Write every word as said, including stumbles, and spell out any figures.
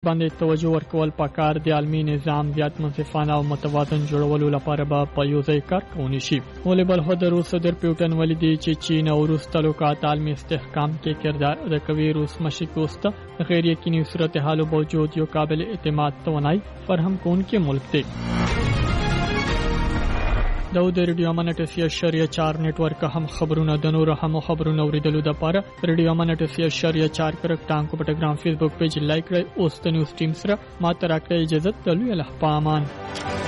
باندې توجه ورکول پکار د عالمي نظام زیات منصفانه او متوازن جوړولو لپاره به په یو ځای کار کوي شي. ولې بل هو د روس صدر پیوټن ولیدي چې چین او روس تعلقات عالمي استحکام کې کردار ادا کوي. روس مشرق وسط غیر یقیني صورتحال باوجود یو قابل اعتماد توانائی فراهم کوونکی ملک دی. د ریډیو امن اټسیا شریعه چار نیټورک هم خبرونه د نور هم خبرونه اوریدلو د پاره ریډیو امن اټسیا شریعه چار کرک ټانکو پټګرام فیسبوک پیج لایک کړئ. اوس د نیوز ټیم سره ما تر راکړئ اجازه. د لوی الله پامان.